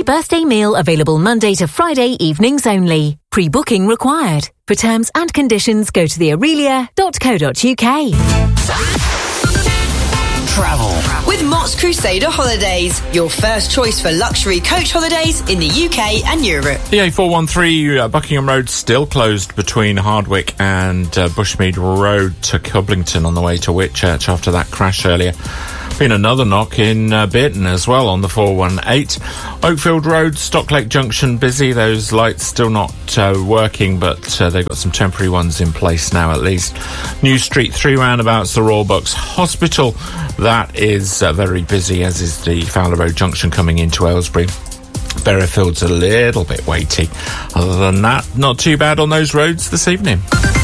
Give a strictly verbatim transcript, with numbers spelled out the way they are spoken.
birthday meal available Monday to Friday evenings only. Pre-booking required. For terms and conditions, go to the aurelia dot co dot uk. Travel with Mott's Crusader Holidays, your first choice for luxury coach holidays in the U K and Europe. The A four one three uh, Buckingham Road still closed between Hardwick and uh, Bushmead Road to Cublington on the way to Whitchurch after that crash earlier. Been another knock in uh, Bearton as well on the four one eight. Oakfield Road, Stocklake Junction busy. Those lights still not uh, working, but uh, they've got some temporary ones in place now at least. New Street, three roundabouts, the Royal Bucks Hospital. That is uh, very busy, as is the Fowler Road Junction coming into Aylesbury. Berrifield's a little bit weighty. Other than that, not too bad on those roads this evening.